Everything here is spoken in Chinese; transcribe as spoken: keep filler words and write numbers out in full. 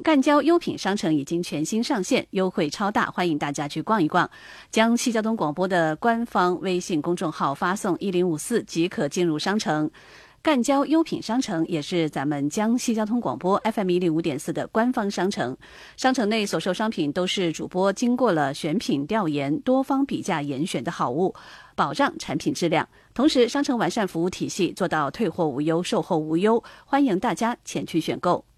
赣交优品商城已经全新上线，优惠超大，欢迎大家去逛一逛。江西交通广播的官方微信公众号发送一零五四即可进入商城。赣交优品商城也是咱们江西交通广播 F M 一零五点四的官方商城，商城内所售商品都是主播经过了选品调研、多方比价严选的好物，保障产品质量。同时，商城完善服务体系，做到退货无忧、售后无忧，欢迎大家前去选购。